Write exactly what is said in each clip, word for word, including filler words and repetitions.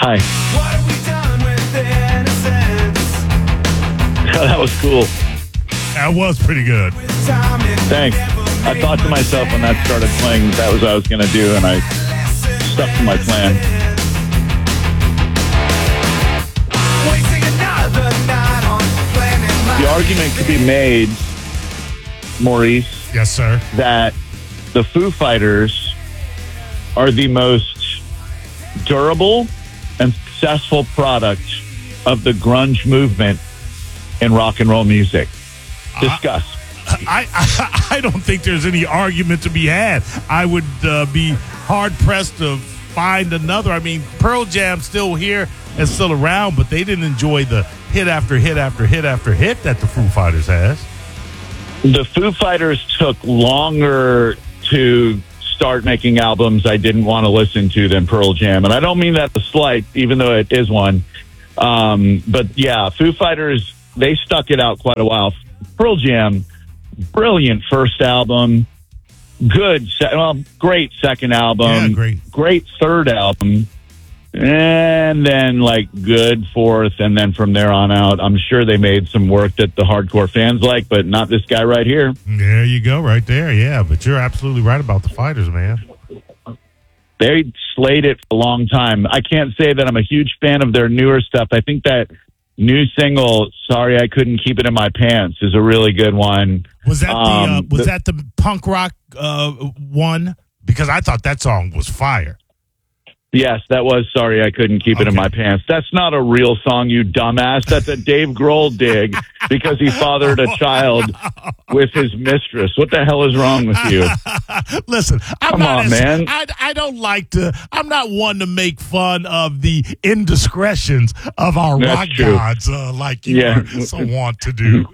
Hi. What have we done with innocence? That was cool. That was pretty good. Thanks. I thought to myself when that started playing that was what I was going to do, and I stuck to my plan. The argument could be made, Maurice. Yes, sir. That the Foo Fighters are the most durable and successful product of the grunge movement in rock and roll music. Discuss. I, I I don't think there's any argument to be had. I would uh, be hard-pressed to find another. I mean, Pearl Jam's still here and still around, but they didn't enjoy the hit after hit after hit after hit that the Foo Fighters has. The Foo Fighters took longer to start making albums I didn't want to listen to than Pearl Jam. And I don't mean that a slight, even though it is one. Um, but, yeah, Foo Fighters, they stuck it out quite a while. Pearl Jam, brilliant first album, good, se- well, great second album, Yeah, great. great third album, and then, like, good fourth, and then from there on out, I'm sure they made some work that the hardcore fans like, but not this guy right here. There you go, right there. Yeah, but you're absolutely right about the Fighters, man. They slayed it for a long time. I can't say that I'm a huge fan of their newer stuff. I think that new single, Sorry I Couldn't Keep It in My Pants, is a really good one. Was that Um, the uh, was the- that the punk rock uh, one? Because I thought that song was fire. Yes, that was Sorry I Couldn't Keep It in Okay. My Pants. That's not a real song, you dumbass. That's a Dave Grohl dig because he fathered a child with his mistress. What the hell is wrong with you? Listen, I'm Come not on, as- man. I, I don't like to. I'm not one to make fun of the indiscretions of our That's rock true. gods, uh, like you Yeah. are so want to do.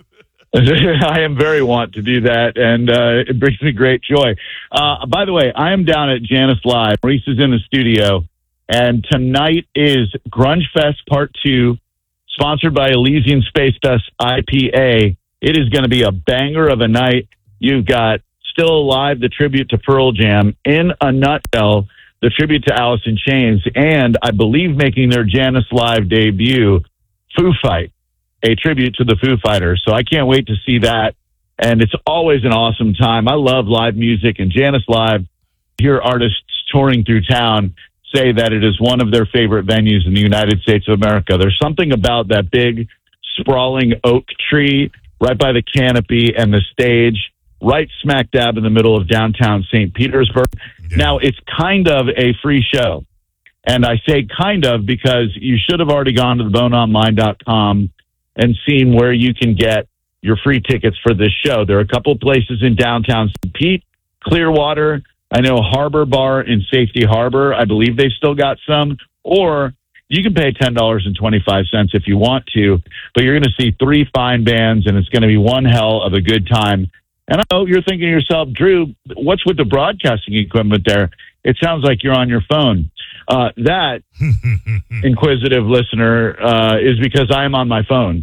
I am very want to do that, and uh, it brings me great joy. Uh, by the way, I am down at Janice Live. Maurice is in the studio, and tonight is Grunge Fest Part two, sponsored by Elysian Space Dust I P A. It is going to be a banger of a night. You've got Still Alive, the tribute to Pearl Jam. In a nutshell, the tribute to Alice in Chains, and I believe making their Janice Live debut, Foo Fight, a tribute to the Foo Fighters. So I can't wait to see that. And it's always an awesome time. I love live music, and Janice Live, hear artists touring through town say that it is one of their favorite venues in the United States of America. There's something about that big, sprawling oak tree right by the canopy and the stage, right smack dab in the middle of downtown Saint Petersburg. Yeah. Now, it's kind of a free show. And I say kind of because you should have already gone to the bone online dot com and seen where you can get your free tickets for this show. There are a couple of places in downtown Saint Pete, Clearwater. I know Harbor Bar in Safety Harbor. I believe they've still got some. Or you can pay ten dollars and twenty-five cents if you want to, but you're going to see three fine bands, and it's going to be one hell of a good time. And I know you're thinking to yourself, Drew, what's with the broadcasting equipment there? It sounds like you're on your phone. Uh, that, inquisitive listener, uh, is because I am on my phone.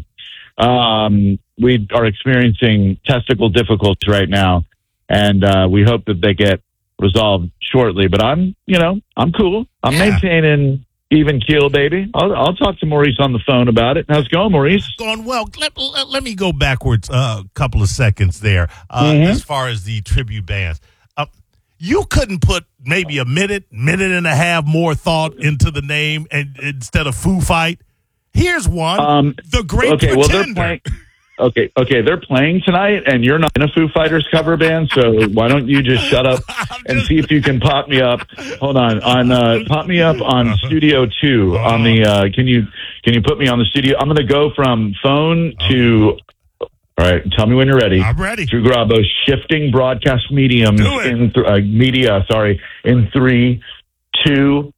Um, we are experiencing testicle difficulties right now, and uh, we hope that they get resolved shortly. But I'm, you know, I'm cool. I'm Yeah. maintaining even keel, baby. I'll, I'll talk to Maurice on the phone about it. How's it going, Maurice? Going well. Let, let, let me go backwards uh, a couple of seconds there uh, Mhm. as far as the tribute bands. Uh, you couldn't put maybe a minute, minute and a half more thought into the name and instead of Foo Fight. Here's one, Um, The Great okay, well, they're Pretender. playing. Okay, okay, they're playing tonight, and you're not in a Foo Fighters cover band, so why don't you just shut up and see if you can pop me up? Hold on, on uh, pop me up on Studio Two on the. Uh, can you can you put me on the studio? I'm going to go from phone to. All right, tell me when you're ready. I'm ready. Drew Garabo, shifting broadcast mediums Do it. in th- uh, media. Sorry, in three, two.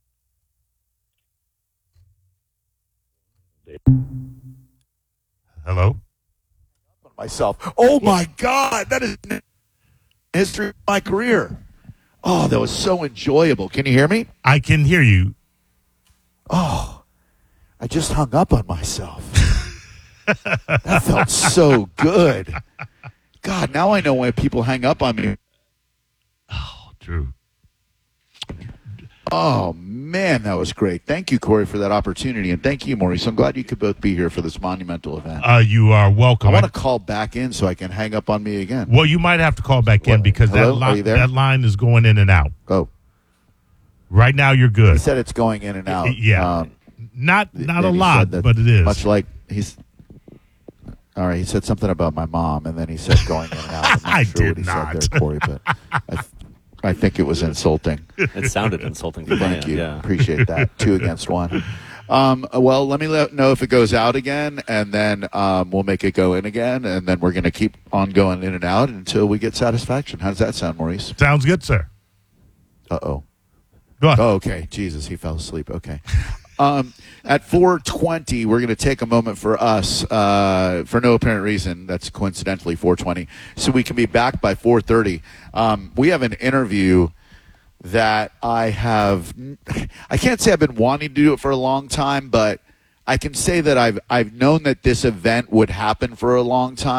Hello? myself. Oh my God, that is history of my career. Oh, that was so enjoyable. Can you hear me? I can hear you. Oh, I just hung up on myself. That felt so good. God, now I know why people hang up on me. Oh, Drew. Oh, man. Man, that was great. Thank you, Corey, for that opportunity. And thank you, Maurice. I'm glad you could both be here for this monumental event. Uh, you are welcome. I want to call back in so I can hang up on me again. Well, you might have to call back in What? because Hello? that, Are li- you there? that line is going in and out. Oh, Right now, you're he good. said it's going in and out. Yeah. Um, Not not a and he lot, said that but it is. Much like he's. All right, he said something about my mom, and then he said going in and out. I'm not I sure did what he not. said there, Corey, but I, th- I think it was insulting. It sounded insulting to Thank Brian, you. Yeah. Appreciate that. Two against one. Um, well, let me let, know if it goes out again, and then um, we'll make it go in again, and then we're going to keep on going in and out until we get satisfaction. How does that sound, Maurice? Sounds good, sir. Uh-oh. Go ahead. Oh, okay. Jesus, he fell asleep. Okay. Um, at four twenty, we're going to take a moment for us, uh, for no apparent reason. That's coincidentally four twenty. So we can be back by four thirty. Um, we have an interview that I have, I can't say I've been wanting to do it for a long time, but I can say that I've, I've known that this event would happen for a long time.